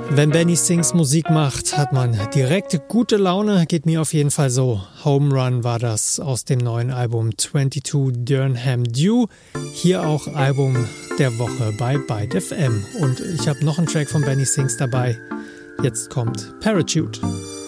Wenn Benny Sings Musik macht, hat man direkt gute Laune, geht mir auf jeden Fall so. Home Run war das aus dem neuen Album 22 Durham Dew. Hier auch Album der Woche bei Byte FM. Und ich habe noch einen Track von Benny Sings dabei. Jetzt kommt Parachute.